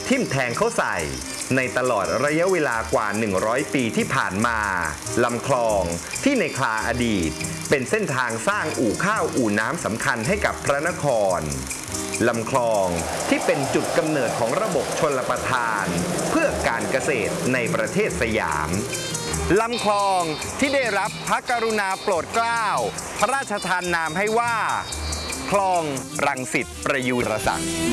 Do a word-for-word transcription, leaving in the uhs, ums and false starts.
ทิ่มแทงเข้าใส่ในตลอดระยะเวลากว่าหนึ่งร้อยปีที่ผ่านมาลำคลองที่ในคราอดีตเป็นเส้นทางสร้างอู่ข้าวอู่น้ำสำคัญให้กับพระนครลำคลองที่เป็นจุดกำเนิดของระบบชลประทานเพื่อการเกษตรในประเทศสยามลำคลองที่ได้รับพระกรุณาโปรดเกล้าพระราชทานนามให้ว่าคลองรังสิตประยูรศักดิ์